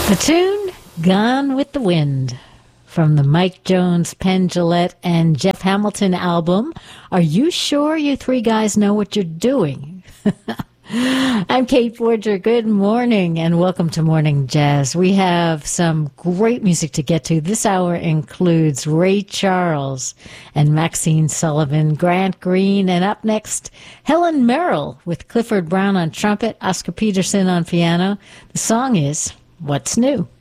The tune, Gone with the Wind, from the Mike Jones, Penn Jillette, and Jeff Hamilton album, Are You Sure You Three Guys Know What You're Doing? I'm Kate Forger. Good morning and welcome to Morning Jazz. We have some great music to get to. This hour includes Ray Charles and Maxine Sullivan, Grant Green, and up next, Helen Merrill with Clifford Brown on trumpet, Oscar Peterson on piano. The song is What's New?